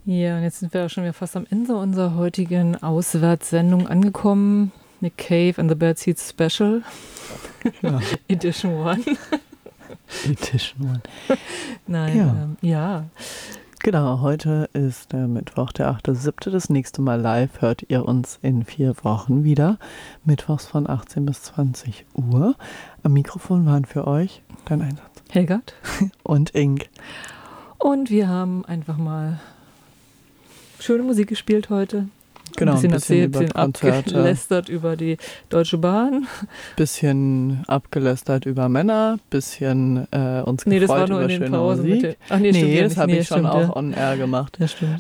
Ja, und jetzt sind wir ja schon wieder fast am Ende unserer heutigen Auswärtssendung angekommen. Nick Cave and the Bad Seeds Special. Ja. Edition 1. Edition 1. Nein, ja. Genau, heute ist der Mittwoch, der 8.7. Das nächste Mal live hört ihr uns in 4 Wochen wieder. Mittwochs von 18 bis 20 Uhr. Am Mikrofon waren für euch dein Einsatz. Helgert. Und Ink. Und wir haben einfach mal schöne Musik gespielt heute. Genau, ein bisschen erzählt, über Konzerte. Abgelästert über die Deutsche Bahn. Bisschen abgelästert über Männer, bisschen uns Nee, das war gefreut nur über in den schöne Pausen. Musik. Nee, Das habe ich schon stimmt, auch on air gemacht. Ja, stimmt.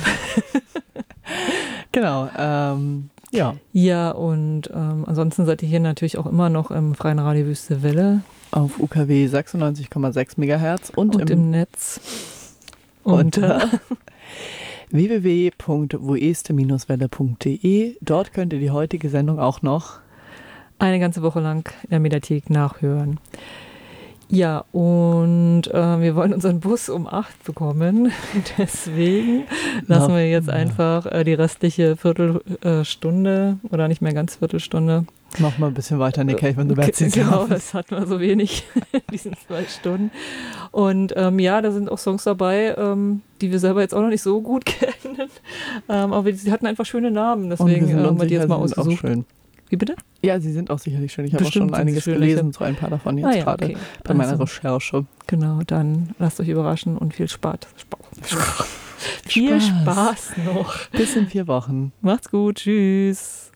Genau, ja. Ja, und ansonsten seid ihr hier natürlich auch immer noch im Freien Radio Wüste Welle. Auf UKW 96,6 MHz und im Netz. Unter www.woeste-welle.de. Dort könnt ihr die heutige Sendung auch noch eine ganze Woche lang in der Mediathek nachhören. Ja, und wir wollen unseren Bus um 8 bekommen. Deswegen lassen wir jetzt einfach die restliche Viertelstunde oder nicht mehr ganz Viertelstunde. Mach mal ein bisschen weiter, Nick Cave and the Bad Seeds. Genau, das hatten wir so wenig in diesen 2 Stunden. Und ja, da sind auch Songs dabei, die wir selber jetzt auch noch nicht so gut kennen. Aber sie hatten einfach schöne Namen, deswegen haben wir die jetzt mal ausgesucht. Auch schön. Wie bitte? Ja, sie sind auch sicherlich schön. Ich habe auch Bestimmt schon einiges schön, gelesen, so ein paar davon jetzt gerade okay. bei meiner Recherche. Genau, dann lasst euch überraschen und viel Spaß. Viel Spaß noch. Bis in 4 Wochen. Macht's gut, tschüss.